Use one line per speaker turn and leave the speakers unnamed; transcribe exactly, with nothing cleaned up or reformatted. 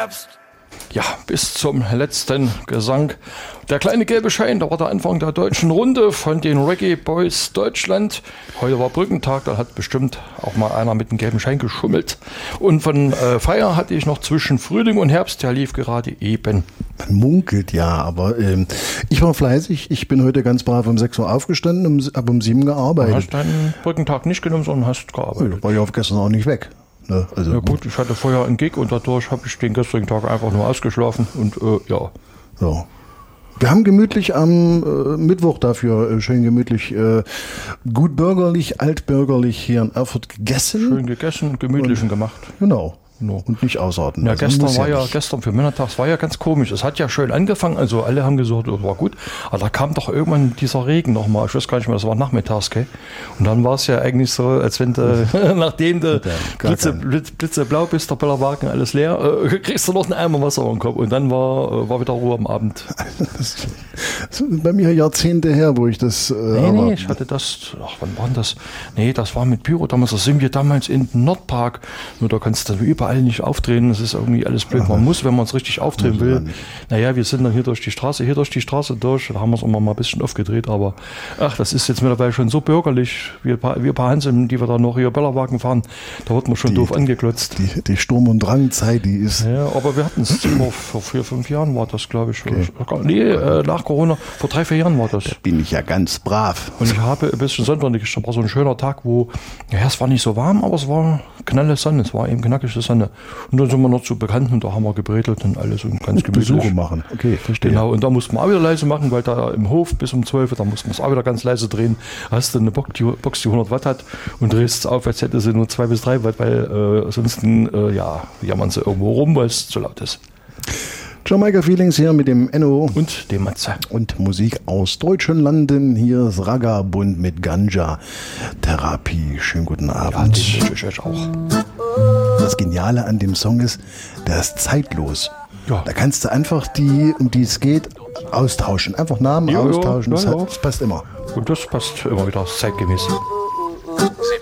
Herbst.
Ja, bis zum letzten Gesang. Der kleine gelbe Schein, da war der Anfang der deutschen Runde von den Reggae Boys Deutschland. Heute war Brückentag, da hat bestimmt auch mal einer mit dem gelben Schein geschummelt. Und von äh, Feier hatte ich noch zwischen Frühling und Herbst, der lief gerade eben.
Man munkelt ja, aber ähm, ich war fleißig. Ich bin heute ganz brav um sechs Uhr aufgestanden und um, habe um sieben gearbeitet.
Du hast deinen Brückentag nicht genommen, sondern hast gearbeitet.
Ja, war ich auf gestern auch nicht weg. Ne? Also,
ja gut, ich hatte vorher einen Gig und dadurch habe ich den gestrigen Tag einfach nur ausgeschlafen und äh, ja.
So. Wir haben gemütlich am äh, Mittwoch dafür äh, schön gemütlich, äh, gut bürgerlich, altbürgerlich hier in Erfurt gegessen.
Schön gegessen, gemütlichen gemacht.
Genau.
No.
Und nicht ausarten.
Ja,
also
gestern war ja,
nicht.
gestern für Männertags war ja ganz komisch. Es hat ja schön angefangen, also alle haben gesagt, das war gut. Aber da kam doch irgendwann dieser Regen nochmal. Ich weiß gar nicht mehr, das war nachmittags, gell? Und dann war es ja eigentlich so, als wenn du, nachdem du blitze, blitze, blitzeblau bist, der Bellerwagen, alles leer, äh, kriegst du noch einen Eimer Wasser im Kopf. Und dann war, äh, war wieder Ruhe am Abend.
Das ist bei mir Jahrzehnte her, wo ich das... Äh,
nee, nee, ich hatte das, ach, wann war denn das? Nee, das war mit Pyro damals, das sind wir damals in den Nordpark. Nur da kannst du überall nicht aufdrehen, das ist irgendwie alles blöd. Man muss, wenn man es richtig aufdrehen will, naja, wir sind dann hier durch die Straße, hier durch die Straße durch, da haben wir es immer mal ein bisschen aufgedreht, aber ach, das ist jetzt mittlerweile schon so bürgerlich, wir, wir paar Hanseln, die wir da noch hier Bellerwagen fahren, da wird man schon
die,
doof angeklotzt.
Die, die Sturm- und Drangzeit, die ist...
Ja, aber wir hatten es vor, vor vier, fünf Jahren war das, glaube ich. Okay. Nee, äh, nach Corona, vor drei, vier Jahren war das.
Da bin ich ja ganz brav.
Und ich habe ein bisschen Sonntag, da war so ein schöner Tag, wo, ja, es war nicht so warm, aber es war knalle Sonne, es war eben knackige Sonne. Und dann sind wir noch zu Bekannten und da haben wir gebretelt und alles und ganz gemütlich.
Besuche machen, okay, verstehe.
Genau, und da mussten wir auch wieder leise machen, weil da im Hof bis um zwölf, da mussten wir es auch wieder ganz leise drehen. Hast du eine Box, die, Box, die hundert Watt hat und drehst es auf, als hätte sie nur zwei bis drei Watt, weil äh, sonst äh, ja, jammern sie irgendwo rum, weil es zu laut ist.
Jamaika Feelings hier mit dem Enno
und dem Matze.
Und Musik aus deutschen Landen. Hier ist Ragabund mit Ganja Therapie. Schönen guten Abend.
Ja, den wünsche ich euch auch.
Das Geniale an dem Song ist, der ist zeitlos.
Ja.
Da kannst du einfach die, um die es geht, austauschen. Einfach Namen
ja,
austauschen.
Ja,
das,
ja.
das passt immer.
Und das passt immer wieder zeitgemäß.